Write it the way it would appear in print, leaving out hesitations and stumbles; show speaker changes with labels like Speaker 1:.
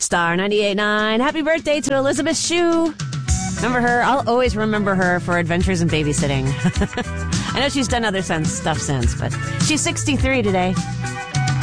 Speaker 1: Star 98.9. Happy birthday to Elizabeth Shue. Remember her? I'll always remember her for Adventures in Babysitting. I know she's done other stuff since, but she's 63 today.